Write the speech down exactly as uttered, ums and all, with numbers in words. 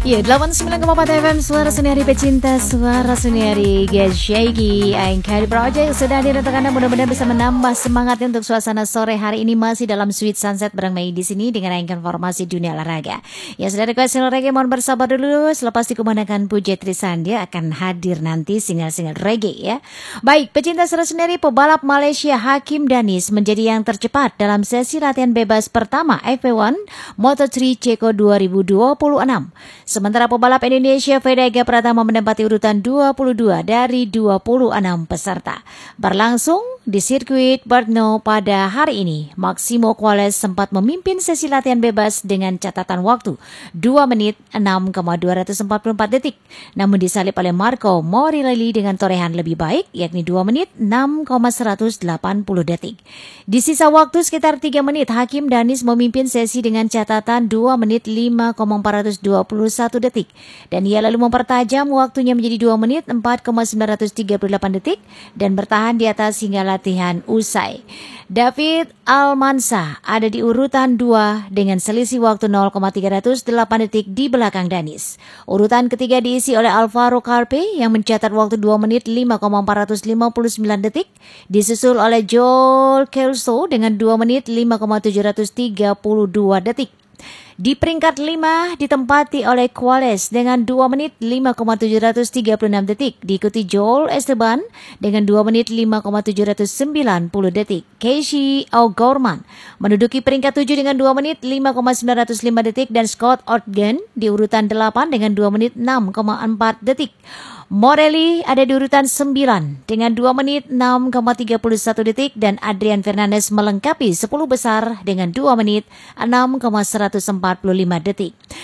Ya, delapan puluh sembilan koma empat F M Suara Seniari Pecinta Suara Seniari Guys Shaky Aing Carry Project sudah hadir untuk Anda, mudah-mudahan bisa menambah semangat untuk suasana sore hari ini. Masih dalam Sweet Sunset bareng Mei di sini dengan Aing informasi dunia olahraga. Ya, sudah request single reggae, mohon bersabar dulu. Selepas dikumandangkan Puji Trisan, dia akan hadir nanti single-single reggae ya. Baik, pecinta Suara Seniari, pebalap Malaysia Hakim Danis menjadi yang tercepat dalam sesi latihan bebas pertama F satu Moto tiga Ceko dua ribu dua puluh enam. Sementara pebalap Indonesia Vedega Pratama menempati urutan dua puluh dua dari dua puluh enam peserta. Berlangsung di sirkuit Brno pada hari ini, Maximo Quales sempat memimpin sesi latihan bebas dengan catatan waktu dua menit enam koma dua empat empat detik. Namun disalip oleh Marco Morilelli dengan torehan lebih baik, yakni dua menit enam koma seratus delapan puluh detik. Di sisa waktu sekitar tiga menit, Hakim Danis memimpin sesi dengan catatan dua menit lima koma empat dua satu detik. Dan ia lalu mempertajam waktunya menjadi dua menit empat koma sembilan tiga delapan detik dan bertahan di atas hingga latihan usai. David Almansa ada di urutan dua dengan selisih waktu nol koma tiga nol delapan detik di belakang Danis. Urutan ketiga diisi oleh Alvaro Carpe yang mencatat waktu dua menit lima koma empat lima sembilan detik, disusul oleh Joel Kelso dengan dua menit lima koma tujuh tiga dua detik. Di peringkat lima ditempati oleh Quales dengan dua menit lima koma tujuh tiga enam detik, diikuti Joel Esteban dengan dua menit lima koma tujuh sembilan nol detik. Casey O'Gorman menduduki peringkat tujuh dengan dua menit lima koma sembilan nol lima detik dan Scott Ogden di urutan delapan dengan dua menit enam koma empat detik. Morelli ada di urutan sembilan dengan dua menit enam koma tiga satu detik dan Adrian Fernandez melengkapi sepuluh besar dengan dua menit enam koma seratus empat puluh lima detik.